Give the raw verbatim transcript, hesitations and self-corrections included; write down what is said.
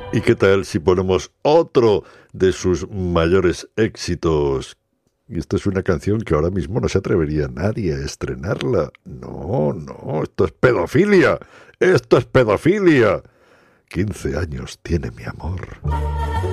¿Y qué tal si ponemos otro de sus mayores éxitos? Y esto es una canción que ahora mismo no se atrevería nadie a estrenarla. No, no, esto es pedofilia. Esto es pedofilia. Quince años tiene mi amor.